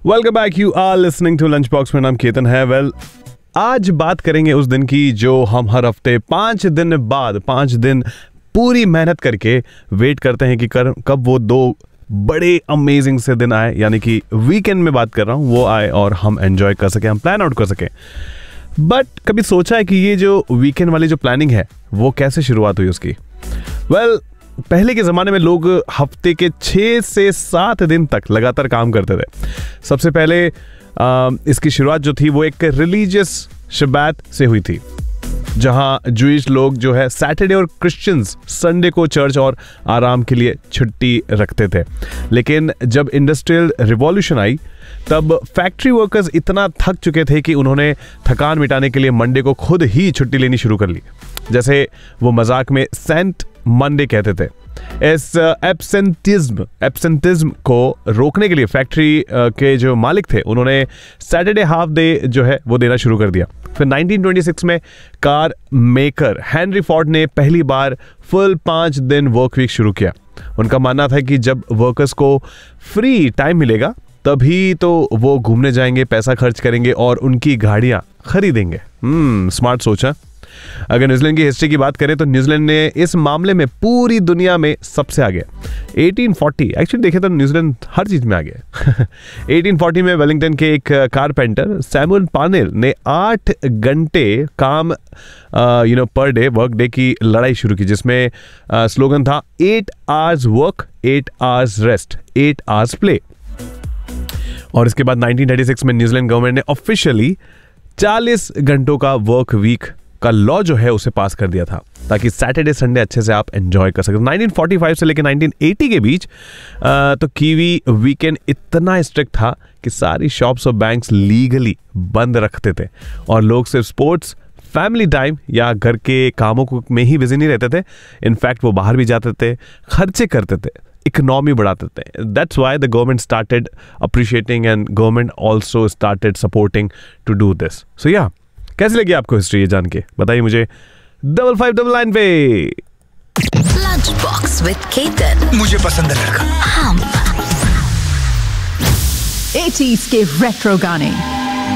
Welcome back, you are listening to lunch box में। नाम केतन है। आज बात करेंगे उस दिन की जो हम हर हफ्ते 5 दिन बाद 5 दिन पूरी मेहनत करके वेट करते हैं कि कब वो 2 बड़े अमेजिंग से दिन आए, यानी कि वीकेंड में बात कर रहा हूँ, वो आए और हम एंजॉय कर सकें, हम प्लान आउट कर सकें। बट कभी सोचा है कि ये जो वीकेंड वाली जो प्लानिंग है वो कैसे शुरुआत हुई उसकी? पहले के ज़माने में लोग हफ्ते के 6 से 7 दिन तक लगातार काम करते थे। सबसे पहले इसकी शुरुआत जो थी वो एक रिलीजियस शबात से हुई थी, जहां जूइश लोग जो है सैटरडे और क्रिश्चियंस संडे को चर्च और आराम के लिए छुट्टी रखते थे। लेकिन जब इंडस्ट्रियल रिवॉल्यूशन आई तब फैक्ट्री वर्कर्स इतना थक चुके थे कि उन्होंने थकान मिटाने के लिए मंडे को खुद ही छुट्टी लेनी शुरू कर ली। जैसे वो मजाक में सेंट मंडे कहते थे। इस एब्सेंटिज्म को रोकने के लिए फैक्ट्री के जो मालिक थे उन्होंने सैटरडे हाफ डे जो है वो देना शुरू कर दिया। फिर 1926 में कार मेकर हेनरी फोर्ड ने पहली बार फुल 5 दिन वर्क वीक शुरू किया। उनका मानना था कि जब वर्कर्स को फ्री टाइम मिलेगा तभी तो वो घूमने जाएंगे, पैसा खर्च करेंगे और उनकी गाड़ियां खरीदेंगे। स्मार्ट सोचा। अगर न्यूजीलैंड की हिस्ट्री की बात करें तो न्यूजीलैंड ने इस मामले में पूरी दुनिया में सबसे आगे 1840 एक्चुअली देखे तो न्यूजीलैंड हर चीज में आगे 1840 में वेलिंगटन के एक कारपेंटर सैमुअल पार्नेल ने 8 घंटे काम पर डे वर्क डे की लड़ाई शुरू की, जिसमें स्लोगन था 8 hours work 8 hours rest 8 hours play. और इसके बाद 1936 में न्यूजीलैंड गवर्नमेंट ने ऑफिशियली 40 घंटों का वर्क वीक का लॉ जो है उसे पास कर दिया था, ताकि सैटरडे संडे अच्छे से आप एंजॉय कर सकें। 1945 से लेकर 1980 के बीच तो कीवी वीकेंड इतना स्ट्रिक्ट था कि सारी शॉप्स और बैंक्स लीगली बंद रखते थे और लोग सिर्फ स्पोर्ट्स, फैमिली टाइम या घर के कामों में ही बिजी नहीं रहते थे। इनफैक्ट वो बाहर भी जाते थे, खर्चे करते थे, इकोनॉमी बढ़ाते थे। That's why the government started appreciating and government also started supporting to do this. सो या कैसी लगी आपको हिस्ट्री ये जान के? बताइए मुझे 5599 पे। Lunch box with Ketan. मुझे पसंद है लड़का। हम 80s के रेट्रो गाने,